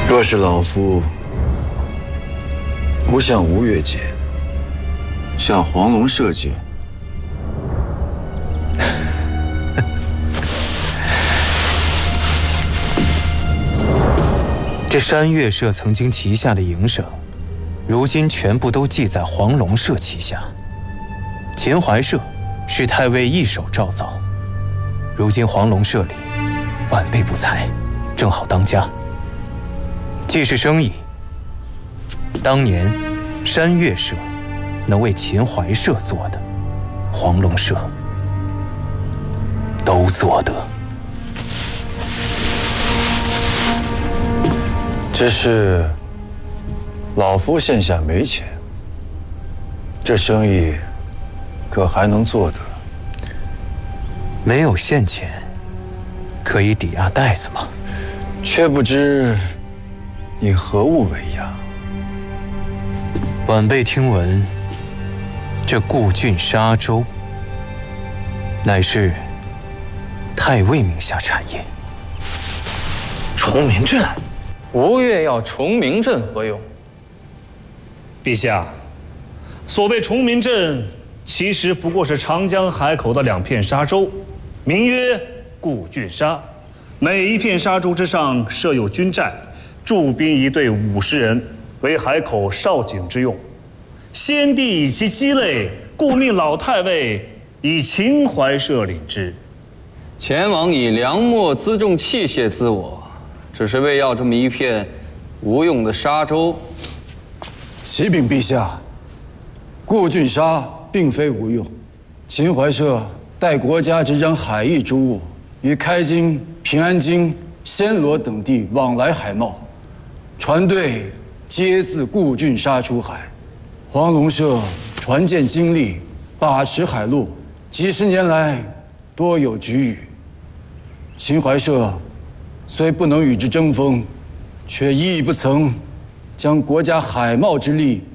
若是老夫不向吴越借，向黄龙社借， 这山岳社曾经旗下的营生，如今全部都记在黄龙社旗下。秦淮社是太尉一手铸造，如今黄龙社里晚辈不才，正好当家。既是生意，当年山岳社能为秦淮社做的，黄龙社都做得。 只是老夫现下没钱，这生意可还能做得？ 没有现钱，可以抵押袋子吗？ 却不知你何物为押？ 晚辈听闻，这顾郡沙洲乃是太尉名下产业。 崇明镇， 吴越要崇明镇何用？ 陛下，所谓崇明镇，其实不过是长江海口的2片沙洲，名曰顾郡沙。每一片沙洲之上设有军寨，驻兵一队50人，为海口哨警之用。先帝以其鸡肋，故命老太尉以秦淮社领之。 前王以粮秣辎重器械资我，只是为要这么一片无用的沙洲。 启禀陛下，顾郡沙并非无用，秦淮社代国家执掌海役诸务，与开京、平安京、暹罗等地往来海贸，船队皆自顾郡沙出海。黄龙社船舰精利，把持海路，几十年来多有举语。秦淮社虽不能与之争锋，却亦不曾将国家海贸之力